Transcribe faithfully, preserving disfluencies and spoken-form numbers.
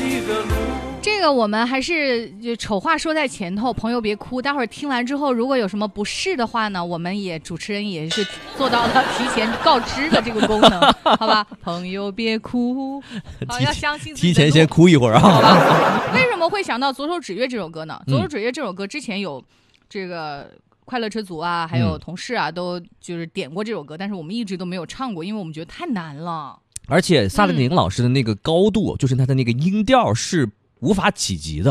这个我们还是丑话说在前头，朋友别哭。待会儿听完之后，如果有什么不适的话呢，我们也主持人也是做到了提前告知的这个功能，好吧？朋友别哭，好，要相信自己。 提前先哭一会儿啊。 好吧？为什么会想到《左手指月》这首歌呢？《左手指月》这首歌之前有这个快乐车族啊，还有同事啊，嗯、都就是点过这首歌，但是我们一直都没有唱过，因为我们觉得太难了。 而且萨勒宁老师的那个高度，嗯、就是他的那个音调是无法企及的。